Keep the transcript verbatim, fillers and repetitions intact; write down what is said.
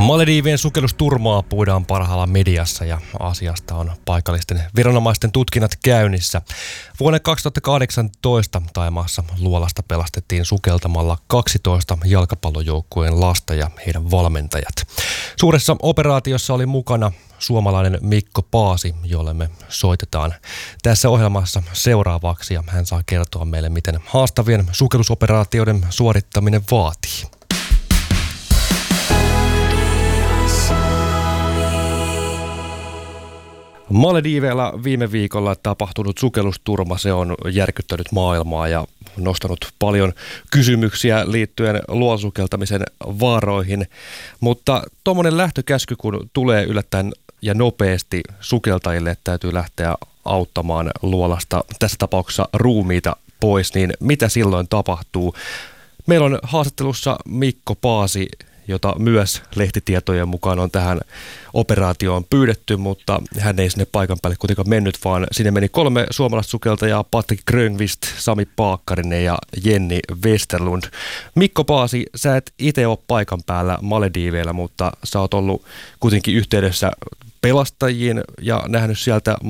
Malediivien sukellusturmaa puidaan parhaillaan mediassa ja asiasta on paikallisten viranomaisten tutkinnat käynnissä. Vuonna kaksituhattakahdeksantoista Thaimaassa luolasta pelastettiin sukeltamalla kaksitoista jalkapallojoukkueen lasta ja heidän valmentajat. Suuressa operaatiossa oli mukana suomalainen Mikko Paasi, jolle me soitetaan tässä ohjelmassa seuraavaksi, ja hän saa kertoa meille, miten haastavien sukellusoperaatioiden suorittaminen vaatii. Malediiveilla viime viikolla tapahtunut sukellusturma, se on järkyttänyt maailmaa ja nostanut paljon kysymyksiä liittyen luolasukeltamisen vaaroihin. Mutta tuommoinen lähtökäsky, kun tulee yllättäen ja nopeasti sukeltajille, että täytyy lähteä auttamaan luolasta, tässä tapauksessa ruumiita pois, niin mitä silloin tapahtuu? Meillä on haastattelussa Mikko Paasi, jota myös lehtitietojen mukaan on tähän operaatioon pyydetty, mutta hän ei sinne paikan päälle kuitenkaan mennyt, vaan sinne meni kolme suomalaista sukeltajaa, Patrik Grönqvist, Sami Paakkarinen ja Jenni Westerlund. Mikko Paasi, sä et itse ole paikan päällä Malediiveillä, mutta sä oot ollut kuitenkin yhteydessä pelastajiin ja nähnyt sieltä